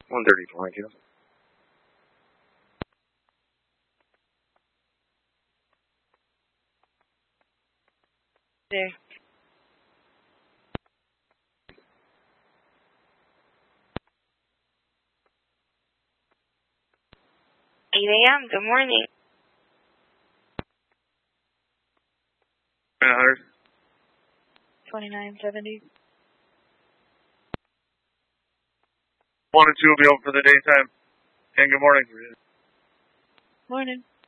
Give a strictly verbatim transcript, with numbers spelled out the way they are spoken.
one thirty-four, I guess. There. eight A M Good morning. one hundred. twenty-nine seventy. One and two will be open for the daytime. And good morning. Morning.